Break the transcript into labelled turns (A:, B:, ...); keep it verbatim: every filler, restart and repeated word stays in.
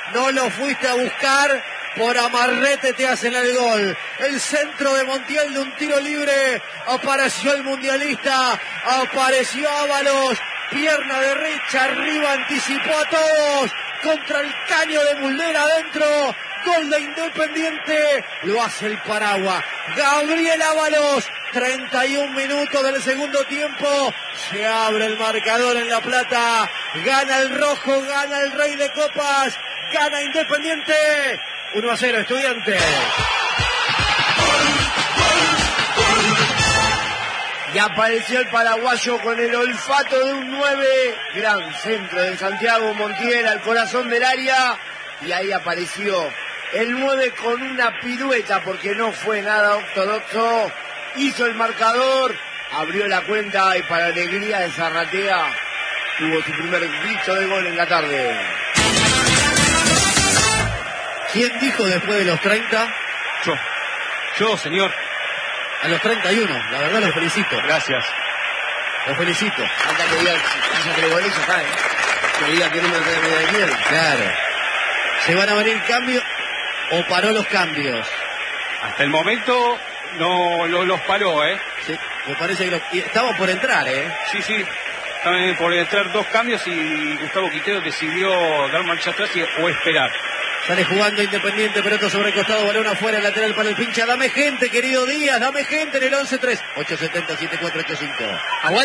A: no lo fuiste a buscar, por amarrete te hacen el gol. El centro de Montiel de un tiro libre, apareció el mundialista, apareció Ábalos, pierna derecha arriba, anticipó a todos, contra el caño de Muslera adentro, gol de Independiente, lo hace el Paraguas, Gabriel Ábalos. treinta y un minutos del segundo tiempo, se abre el marcador en La Plata, gana el rojo, gana el Rey de Copas, gana Independiente, uno a cero Estudiantes.
B: Y apareció el paraguayo con el olfato de un nueve, gran centro de Santiago Montiel al corazón del área, y ahí apareció el nueve con una pirueta porque no fue nada ortodoxo. Hizo el marcador, abrió la cuenta y para alegría de Zarratea tuvo su primer grito de gol en la tarde.
A: ¿Quién dijo después de los treinta?
C: Yo, yo señor.
A: A los treinta y uno, la verdad los felicito.
C: Gracias.
A: Los felicito.
B: Falta que diga, haya tres goles acá, ¿eh? Que diga que número de medalla de quién.
A: Claro. ¿Se van a venir cambios o paró los cambios?
C: Hasta el momento no lo, los paró, ¿eh?
A: Sí, me parece que los, y estamos por entrar, ¿eh?
C: Sí, sí. Estaban por entrar dos cambios y Gustavo Quintero decidió dar marcha atrás y, o esperar.
A: Sale jugando Independiente, pelota sobre el costado, balón afuera, lateral para el pincha. Dame gente, querido Díaz, dame gente en el once tres, ocho siete cero, siete cuatro ocho cinco. Aguanta.